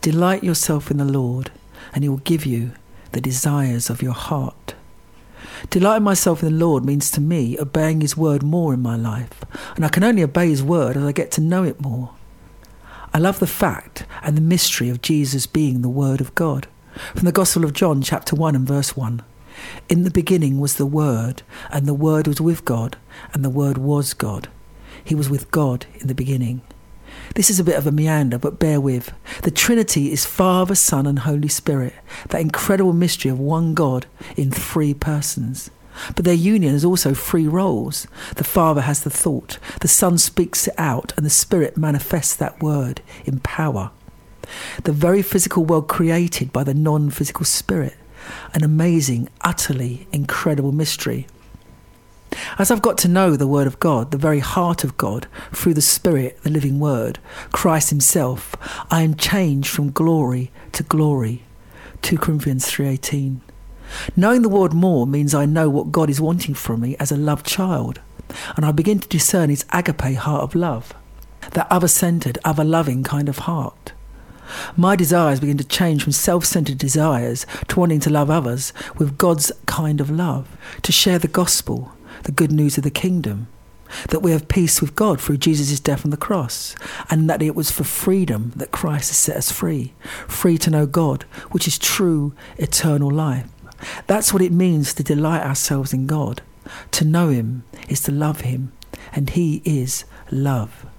Delight yourself in the Lord, and he will give you the desires of your heart. Delighting myself in the Lord means to me obeying his word more in my life, and I can only obey his word as I get to know it more. I love the fact and the mystery of Jesus being the Word of God. From the Gospel of John, chapter 1 and verse 1. In the beginning was the Word, and the Word was with God, and the Word was God. He was with God in the beginning. This is a bit of a meander, but bear with. The Trinity is Father, Son and Holy Spirit, that incredible mystery of one God in three persons. But their union is also three roles. The Father has the thought, the Son speaks it out, and the Spirit manifests that word in power. The very physical world created by the non-physical Spirit. An amazing, utterly incredible mystery. As I've got to know the Word of God, the very heart of God, through the Spirit, the living Word, Christ himself, I am changed from glory to glory. 2 Corinthians 3:18. Knowing the Word more means I know what God is wanting from me as a loved child, and I begin to discern his agape heart of love, that other-centred, other-loving kind of heart. My desires begin to change from self-centred desires to wanting to love others with God's kind of love, to share the gospel, the good news of the kingdom, that we have peace with God through Jesus' death on the cross, and that it was for freedom that Christ has set us free, free to know God, which is true eternal life. That's what it means to delight ourselves in God. To know him is to love him, and he is love.